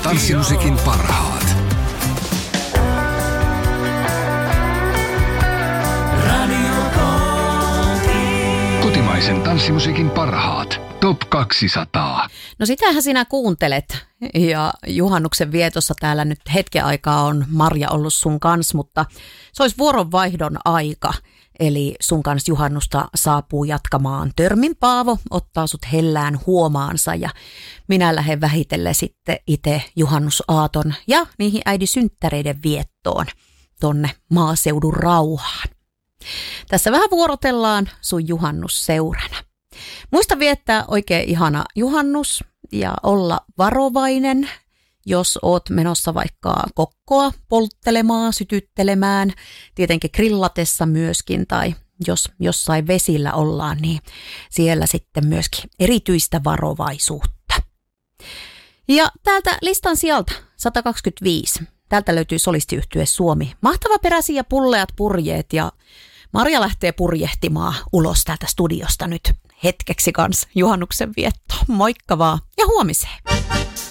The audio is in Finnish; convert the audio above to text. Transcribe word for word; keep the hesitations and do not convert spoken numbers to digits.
Tanssimusiikin parhaat. Kotimaisen tanssimusiikin parhaat. Top kaksisataa. No sitähän sinä kuuntelet. Ja juhannuksen vietossa täällä nyt hetken aikaa on Marja ollut sun kanssa, mutta se olisi vuoronvaihdon aika. Eli sun kanssa juhannusta saapuu jatkamaan Törmin Paavo, ottaa sut hellään huomaansa ja minä lähden vähitellen sitten itse juhannusaaton ja niihin äidin synttäreiden viettoon tonne maaseudun rauhaan. Tässä vähän vuorotellaan sun juhannusseurana. Muista viettää oikein ihana juhannus ja olla varovainen, jos oot menossa vaikka kokkoa polttelemaan, sytyttelemään, tietenkin grillatessa myöskin, tai jos jossain vesillä ollaan, niin siellä sitten myöskin erityistä varovaisuutta. Ja täältä listan sieltä sata kaksikymmentäviisi. Täältä löytyy solistiyhtye Suomi. Mahtava peräsi ja pulleat purjeet, ja Marja lähtee purjehtimaan ulos täältä studiosta nyt hetkeksi kanssa juhannuksen viettoon. Moikka vaan ja huomiseen!